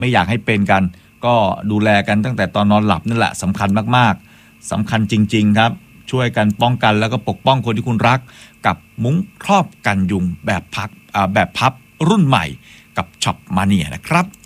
ไม่อยากให้เป็นกันก็ดูแลกันตั้งแต่ตอนนอนหลับนั่นแหละสำคัญมากๆสำคัญจริงๆครับช่วยกันป้องกันแล้วก็ปกป้องคนที่คุณรักกับมุ้งครอบกันยุงแบบพับรุ่นใหม่กับช็อปมาเนียนะครับ